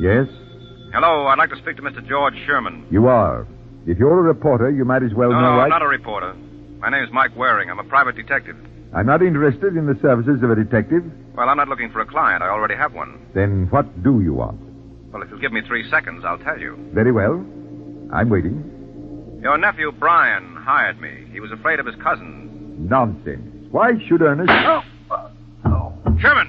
Yes? Hello, I'd like to speak to Mr. George Sherman. You are. If you're a reporter, you might as well know No, right... I'm not a reporter. My name's Mike Waring. I'm a private detective. I'm not interested in the services of a detective. Well, I'm not looking for a client. I already have one. Then what do you want? Well, if you'll give me 3 seconds, I'll tell you. Very well. I'm waiting. Your nephew, Brian, hired me. He was afraid of his cousin. Nonsense. Why should Ernest... Sherman!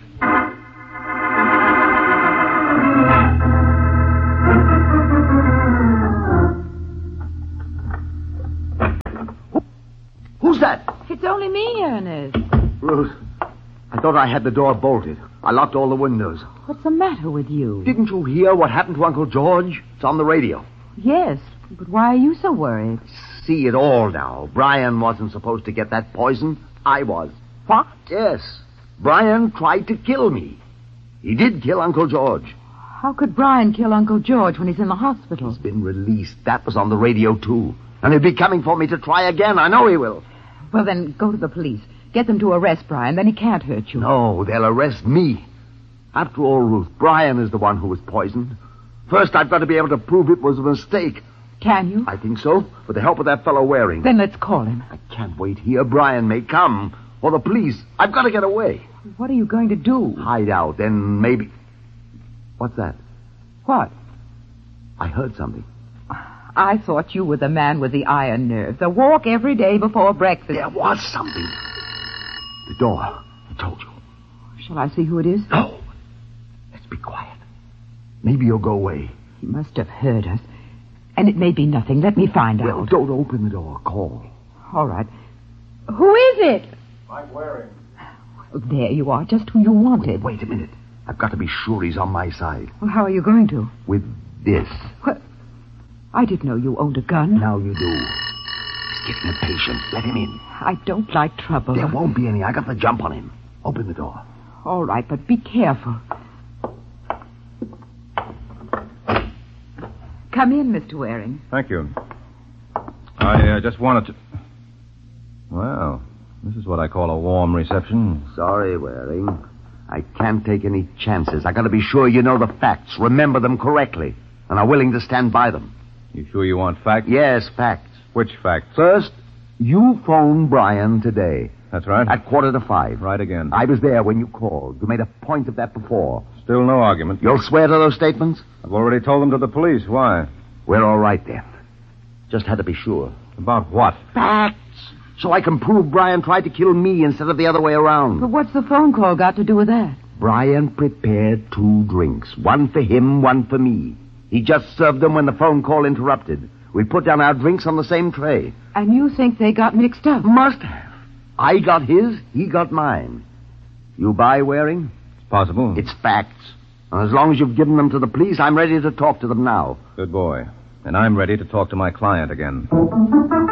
Who's that? It's only me, Ernest. Ruth, I thought I had the door bolted. I locked all the windows. What's the matter with you? Didn't you hear what happened to Uncle George? It's on the radio. Yes, but why are you so worried? See it all now. Brian wasn't supposed to get that poison. I was. What? Yes. Brian tried to kill me. He did kill Uncle George. How could Brian kill Uncle George when he's in the hospital? He's been released. That was on the radio, too. And he'll be coming for me to try again. I know he will. Well, then, go to the police. Get them to arrest Brian. Then he can't hurt you. No, they'll arrest me. After all, Ruth, Brian is the one who was poisoned. First, I've got to be able to prove it was a mistake. Can you? I think so, with the help of that fellow Waring. Then let's call him. I can't wait here. Brian may come. Or the police. I've got to get away. What are you going to do? Hide out, then maybe... What's that? What? I heard something. I thought you were the man with the iron nerves. A walk every day before breakfast. There was something. The door. I told you. Shall I see who it is? No. Let's be quiet. Maybe you'll go away. He must have heard us. And it may be nothing. Let me find Well, out. don't open the door. Call. All right. Who is it? Mike Waring. Oh, there you are. Just who you wanted. Wait a minute. I've got to be sure he's on my side. Well, how are you going to? With this. What? I didn't know you owned a gun. Now you do. He's getting impatient. Let him in. I don't like trouble. There won't be any. I got the jump on him. Open the door. All right, but be careful. Come in, Mr. Waring. Thank you. I just wanted to... Well, this is what I call a warm reception. Sorry, Waring. I can't take any chances. I got to be sure you know the facts, remember them correctly, and are willing to stand by them. You sure you want facts? Yes, facts. Which facts? First, you phoned Brian today. That's right. At 4:45. Right again. I was there when you called. You made a point of that before. Still no argument. You'll swear to those statements? I've already told them to the police. Why? We're all right then. Just had to be sure. About what? Facts. So I can prove Brian tried to kill me instead of the other way around. But what's the phone call got to do with that? Brian prepared 2 drinks. One for him, one for me. He just served them when the phone call interrupted. We put down our drinks on the same tray. And you think they got mixed up? Must have. I got his, he got mine. You buy, Waring? It's possible. It's facts. And as long as you've given them to the police, I'm ready to talk to them now. Good boy. And I'm ready to talk to my client again.